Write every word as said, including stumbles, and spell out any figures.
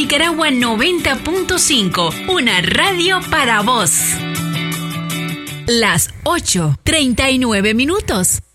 Nicaragua noventa punto cinco, una radio para vos. Las ocho, treinta y nueve minutos.